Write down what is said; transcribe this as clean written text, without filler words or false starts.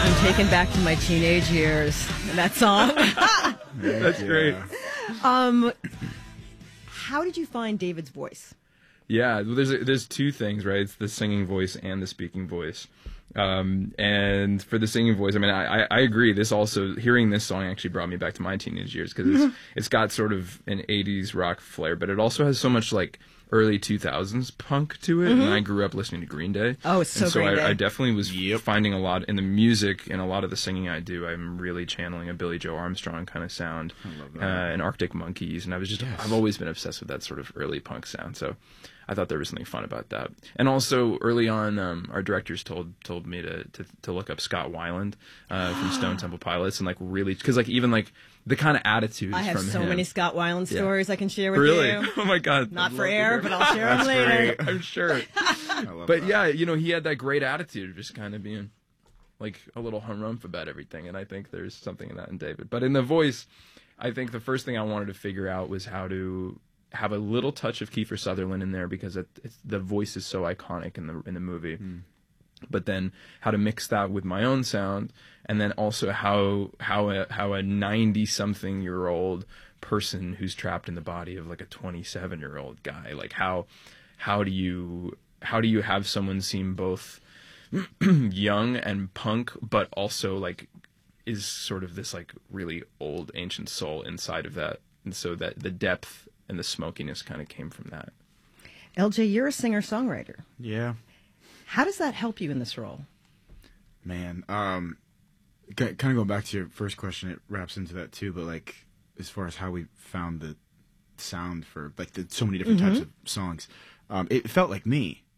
I'm taken back to my teenage years. That song. That's great. How did you find David's voice? Yeah, there's two things, right? It's the singing voice and the speaking voice. And for the singing voice, I mean, I agree. This also, hearing this song actually brought me back to my teenage years because it's got sort of an 80s rock flair, but it also has so much like early 2000s punk to it. And I grew up listening to Green Day. Oh, it's so and so Green Day. I definitely was finding a lot in the music and a lot of the singing I do. I'm really channeling a Billy Joe Armstrong kind of sound, and Arctic Monkeys. And I was just, I've always been obsessed with that sort of early punk sound. So I thought there was something fun about that. And also early on, our directors told me to look up Scott Weiland from Stone Temple Pilots, and like really, because like even like the kind of attitudes I have from so him. many Scott Weiland stories I can share with Really? you. Oh my God! Not for air, but I'll share them later. I'm sure. But yeah, you know, he had that great attitude of just kind of being like a little harumph about everything, and I think there's something in that in David. But in the voice, I think the first thing I wanted to figure out was how to have a little touch of Kiefer Sutherland in there because the voice is so iconic in the movie. But then how to mix that with my own sound, and then also how a 90-something-year-old person who's trapped in the body of like a 27-year-old guy, like how do you have someone seem both young and punk, but also like is sort of this like really old ancient soul inside of that, and so that the depth and the smokiness kind of came from that. LJ, you're a singer-songwriter. Yeah. How does that help you in this role? Man, kind of going back to your first question, it wraps into that too, but like as far as how we found the sound for like so many different types of songs, it felt like me.